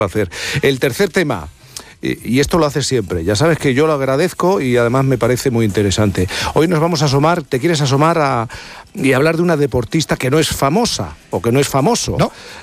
hacer. El tercer tema, y esto lo hace siempre, ya sabes que yo lo agradezco y además me parece muy interesante. Hoy nos vamos a asomar, te quieres asomar y hablar de una deportista que no es famosa o que no es famoso. ¿No?